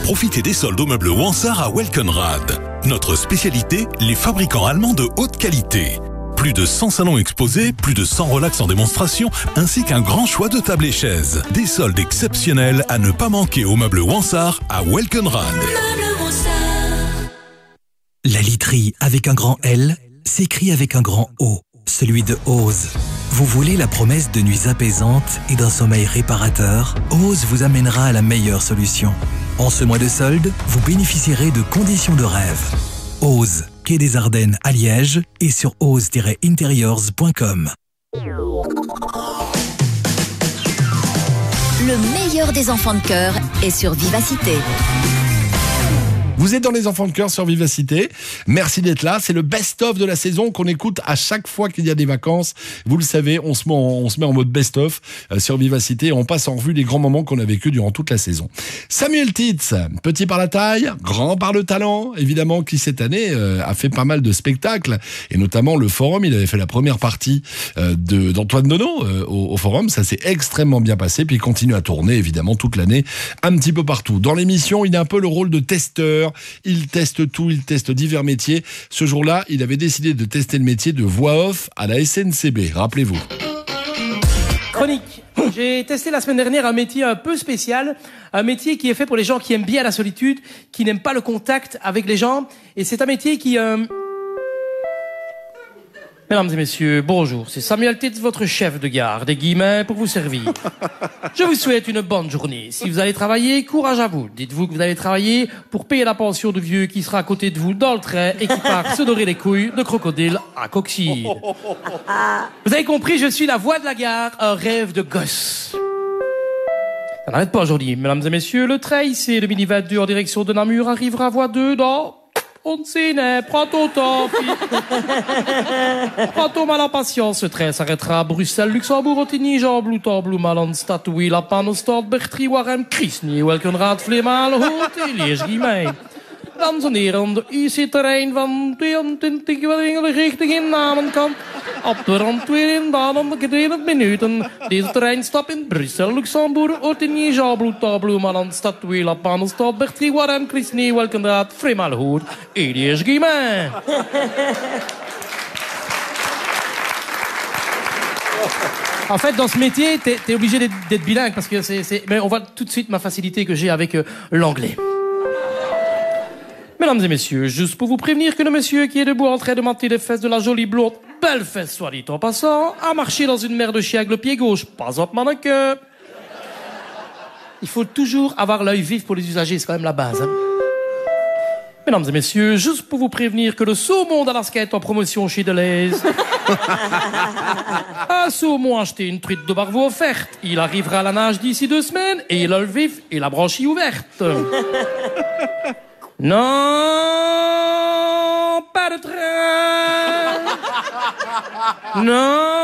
Profitez des soldes aux meubles Wansart à Welkenrad. Notre spécialité, les fabricants allemands de haute qualité. Plus de 100 salons exposés, plus de 100 relax en démonstration, ainsi qu'un grand choix de tables et chaises. Des soldes exceptionnels à ne pas manquer aux meubles Wansart à Welkenrad. La literie avec un grand L s'écrit avec un grand O, celui de Ose. Vous voulez la promesse de nuits apaisantes et d'un sommeil réparateur? Ose vous amènera à la meilleure solution. En ce mois de solde, vous bénéficierez de conditions de rêve. Ose, quai des Ardennes à Liège et sur ose-interiors.com. Le meilleur des enfants de cœur est sur Vivacité. Vous êtes dans les enfants de cœur sur Vivacité. Merci d'être là. C'est le best-of de la saison qu'on écoute à chaque fois qu'il y a des vacances. Vous le savez, on se met en mode best-of sur Vivacité et on passe en revue les grands moments qu'on a vécus durant toute la saison. Samuel Titz, petit par la taille, grand par le talent, évidemment, qui cette année a fait pas mal de spectacles et notamment le Forum. Il avait fait la première partie d'Antoine Dono au Forum. Ça s'est extrêmement bien passé. Puis il continue à tourner, évidemment, toute l'année, un petit peu partout. Dans l'émission, il a un peu le rôle de testeur. Il teste tout, il teste divers métiers. Ce jour-là, il avait décidé de tester le métier de voix off à la SNCB. Rappelez-vous. Chronique. J'ai testé la semaine dernière un métier un peu spécial, un métier qui est fait pour les gens qui aiment bien la solitude, qui n'aiment pas le contact avec les gens. Et c'est un métier qui... Mesdames et messieurs, bonjour. C'est Samuel Titz, votre chef de gare, des guillemets, pour vous servir. Je vous souhaite une bonne journée. Si vous allez travailler, courage à vous. Dites-vous que vous allez travailler pour payer la pension de vieux qui sera à côté de vous dans le train et qui part se dorer les couilles de crocodile à coxille. Vous avez compris, je suis la voix de la gare, un rêve de gosse. Ça n'arrête pas aujourd'hui. Mesdames et messieurs, le train ici, le mini-22 en direction de Namur arrivera à voie 2 dans... On ne sait, prends ton temps, prends ton mal en patience. Ce train s'arrêtera à Bruxelles, Luxembourg, Ottigny, Jean, Blouton, Bloemeland, Statoil, Lapan, Ostend, Bertrie, Warem, Christny, Welkenraad, Vleemaal, Hout en Liège-Guimein. Dames en heren, u zit terrein van 22 richting in Namenkamp. Op de randweer in Dalen, 20 minuten. Deze trein stapt in Brussel, Luxembourg, Ottigny, Jean, Blouton, Bloemeland, Statoil, Lapan, Ostend, Bertrie, Warem, Christny, Welkenraad, Vleemaal, Hout en Liège-Guimein. En fait, dans ce métier, t'es obligé d'être bilingue parce que mais on voit tout de suite ma facilité que j'ai avec l'anglais. Mesdames et messieurs, juste pour vous prévenir que le monsieur qui est debout en train de mentir les fesses de la jolie blonde, belle fesse soit dit en passant, a marché dans une mer de chien avec le pied gauche, pas en mannequin. Il faut toujours avoir l'œil vif pour les usagers, c'est quand même la base. Hein. Mesdames et messieurs, juste pour vous prévenir que le saumon d'Alaska est en promotion chez Deleuze. Un saumon acheté, une truite de barbeau offerte. Il arrivera à la nage d'ici 2 semaines et il a le vif et la branchie ouverte. Non, pas de train. Non.